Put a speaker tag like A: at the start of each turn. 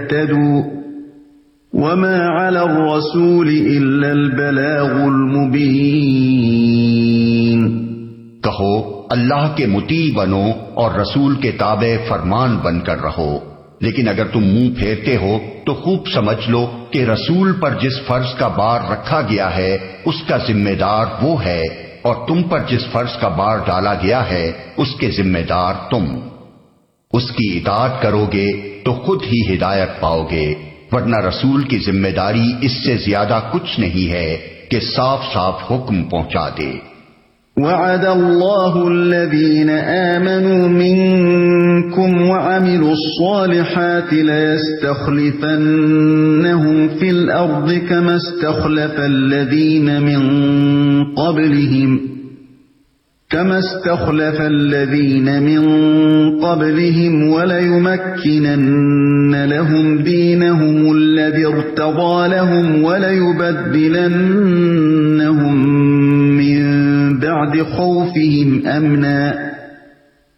A: يهتدوا وما على الرسول إلا البلاغ المبين۔
B: کہو اللہ کے مطیع بنو اور رسول کے تابع فرمان بن کر رہو، لیکن اگر تم منہ پھیرتے ہو تو خوب سمجھ لو کہ رسول پر جس فرض کا بار رکھا گیا ہے اس کا ذمہ دار وہ ہے، اور تم پر جس فرض کا بار ڈالا گیا ہے اس کے ذمہ دار تم۔ اس کی اطاعت کرو گے تو خود ہی ہدایت پاؤ گے، ورنہ رسول کی ذمہ داری اس سے زیادہ کچھ نہیں ہے کہ صاف صاف حکم پہنچا دے۔
A: وعد الله الذين آمنوا منكم وعملوا الصالحات ليستخلفنهم في الأرض كما استخلف الذين من قبلهم وليمكنن لهم دينهم الذي ارتضى لهم وليبدلنهم من بعد خوفهم أمنا